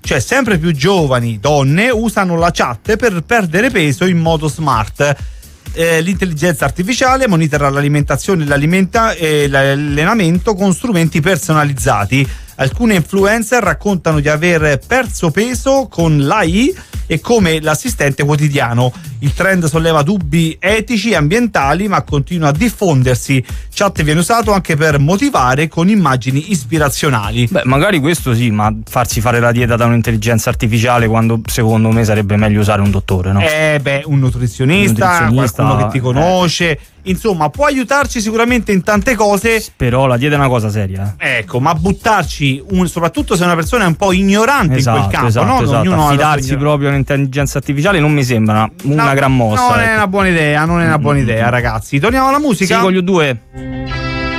Cioè sempre più giovani donne usano la chat per perdere peso in modo smart. L'intelligenza artificiale monitora l'alimentazione e l'allenamento con strumenti personalizzati. Alcune influencer raccontano di aver perso peso con l'AI e come l'assistente quotidiano. Il trend solleva dubbi etici e ambientali, ma continua a diffondersi. Chat viene usato anche per motivare con immagini ispirazionali. Beh, magari questo sì, ma farsi fare la dieta da un'intelligenza artificiale, quando secondo me sarebbe meglio usare un dottore, no? Un nutrizionista, qualcuno che ti conosce. Insomma, può aiutarci sicuramente in tante cose. Però la dieta è una cosa seria. Ecco, ma buttarci, soprattutto se una persona è un po' ignorante in quel campo, esatto, no? Esatto. Affidarsi proprio a un'intelligenza artificiale non mi sembra una gran mossa. Non è una buona idea, ragazzi. Torniamo alla musica? Sì, con gli U2.